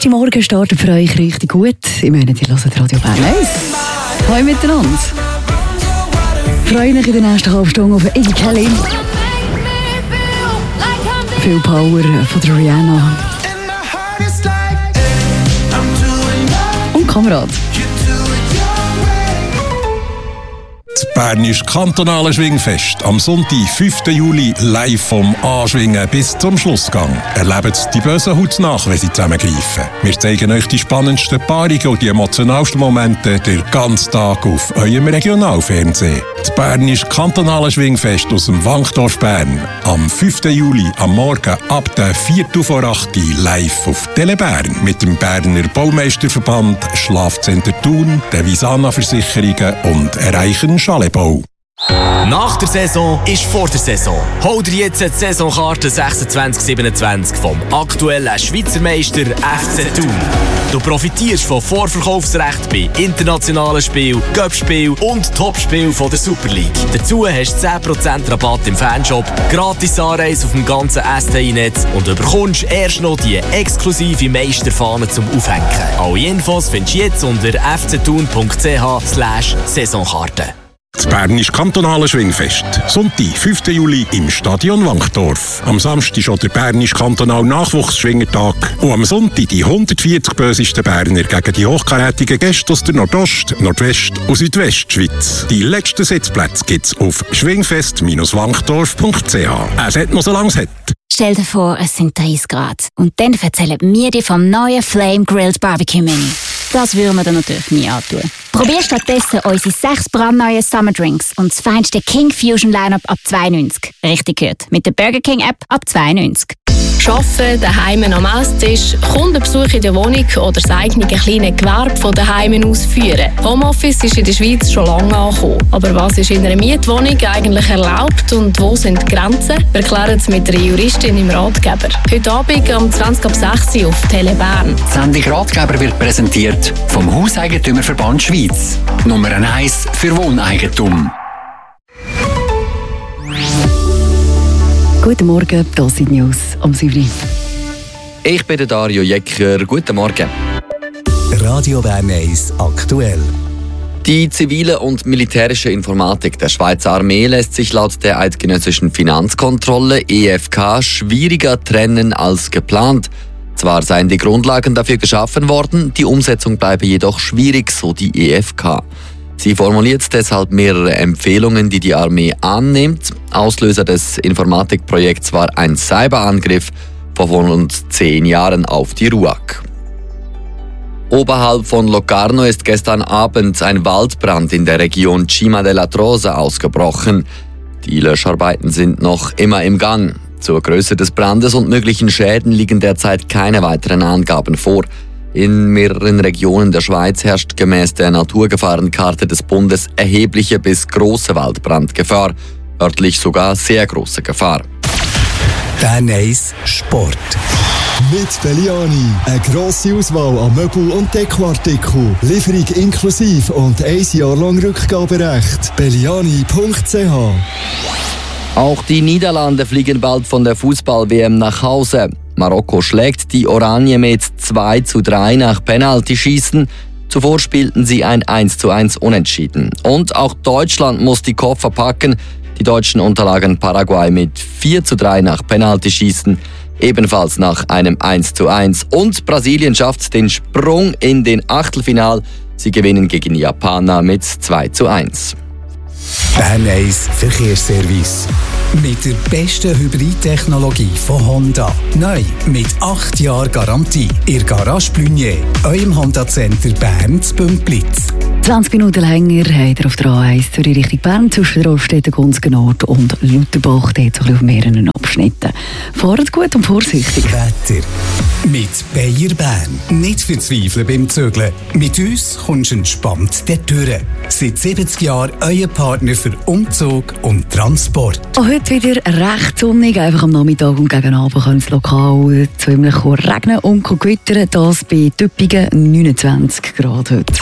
Dienstagmorgen startet für euch richtig gut. Ich meine, ihr hört Radio Bern 1. Hallo miteinander. Freue mich in der nächsten halben Stunde auf Iggy Kelly. Viel Power von der Rihanna. Und Kamerad. Das Bernische Kantonale Schwingfest am Sonntag, 5. Juli, live vom Anschwingen bis zum Schlussgang. Erlebt die Bösen hautnah, wenn sie zusammengreifen. Wir zeigen euch die spannendsten Paarungen und die emotionalsten Momente den ganzen Tag auf eurem Regionalfernsehen. Das Bernische Kantonale Schwingfest aus dem Wankdorf Bern. Am 5. Juli am Morgen ab der 7:04 live auf Tele Bern mit dem Berner Baumeisterverband, Schlafcenter Thun, der Visana Versicherungen und Erreichen Schalebau. Nach der Saison ist vor der Saison. Hol dir jetzt die Saisonkarte 26/27 vom aktuellen Schweizer Meister FC Thun. Du profitierst von Vorverkaufsrecht bei internationalen Spielen, Cup-Spielen und Topspielen von der Super League. Dazu hast du 10% Rabatt im Fanshop, gratis Anreise auf dem ganzen STI-Netz und du bekommst erst noch die exklusive Meisterfahne zum Aufhängen. Alle Infos findest du jetzt unter fcthun.ch/Saisonkarte. Das Bernische Kantonale Schwingfest. Sonntag, 5. Juli im Stadion Wankdorf. Am Samstag schon der Bernische Kantonal Nachwuchsschwingertag. Und am Sonntag die 140 bösesten Berner gegen die hochkarätigen Gäste aus der Nordost-, Nordwest- und Südwestschweiz. Die letzten Sitzplätze gibt's auf schwingfest-wankdorf.ch. Es hat noch so lange es hat. Stell dir vor, es sind 30 Grad. Und dann erzählen wir dir vom neuen Flame Grilled Barbecue Menü. Das würden wir dir natürlich nie antun. Probier stattdessen unsere 6 brandneuen Summer Drinks und das feinste King Fusion Lineup ab 2,90. Richtig gehört. Mit der Burger King App ab 2,90. Arbeiten, daheim am Esstisch, Kundenbesuch in der Wohnung oder das eigene kleine Gewerbe von daheim ausführen. Homeoffice ist in der Schweiz schon lange angekommen. Aber was ist in einer Mietwohnung eigentlich erlaubt und wo sind die Grenzen? Wir klären es mit einer Juristin im Ratgeber. Heute Abend um 20:06 auf Tele Bern. Die Sendung Ratgeber wird präsentiert vom Hauseigentümerverband Schweiz. Nummer 1 für Wohneigentum. Guten Morgen, das sind die News am 7. Ich bin Dario Jecker. Guten Morgen. Radio Bern 1 aktuell. Die zivile und militärische Informatik der Schweizer Armee lässt sich laut der Eidgenössischen Finanzkontrolle EFK schwieriger trennen als geplant. Zwar seien die Grundlagen dafür geschaffen worden, die Umsetzung bleibe jedoch schwierig, so die EFK. Sie formuliert deshalb mehrere Empfehlungen, die die Armee annimmt. Auslöser des Informatikprojekts war ein Cyberangriff vor rund 10 Jahren auf die RUAG. Oberhalb von Locarno ist gestern Abend ein Waldbrand in der Region Cima della Trosa ausgebrochen. Die Löscharbeiten sind noch immer im Gang. Zur Größe des Brandes und möglichen Schäden liegen derzeit keine weiteren Angaben vor. In mehreren Regionen der Schweiz herrscht gemäß der Naturgefahrenkarte des Bundes erhebliche bis große Waldbrandgefahr, örtlich sogar sehr große Gefahr. Bern 1 Sport. Mit Belliani. Eine grosse Auswahl an Möbel- und Dekoartikeln. Lieferung inklusiv und 1 Jahr lang Rückgaberecht. Belliani.ch. Auch die Niederlande fliegen bald von der Fußball-WM nach Hause. Marokko schlägt die Oranje mit 2:3 nach Penaltyschießen. Zuvor spielten sie ein 1:1 Unentschieden. Und auch Deutschland muss die Koffer packen. Die Deutschen unterlagen Paraguay mit 4:3 nach Penaltyschießen, ebenfalls nach einem 1:1. Und Brasilien schafft den Sprung in den Achtelfinal. Sie gewinnen gegen Japaner mit 2:1. Bern 1 Verkehrsservice. Mit der besten Hybridtechnologie von Honda. Neu mit 8 Jahren Garantie. Ihr Garage Blunier, eurem Honda-Center Bern zu Bümplitz. 20 Minuten länger habt ihr auf der A1 Zürich Richtung Bern zwischen Roststätten, Gunzgenort und Lauterbach. Dort so auf mehreren Abschnitten. Fahrt gut und vorsichtig. Wetter. Mit Bayer Bern. Nicht verzweifeln beim Zügeln. Mit uns kommst du entspannt dorthin. Seit 70 Jahren euer Partner für Umzug und Transport. Auch heute wieder recht sonnig. Einfach am Nachmittag und gegen Abend kann es lokal ziemlich regnen und gewittern. Das bei Tüppingen 29 Grad heute.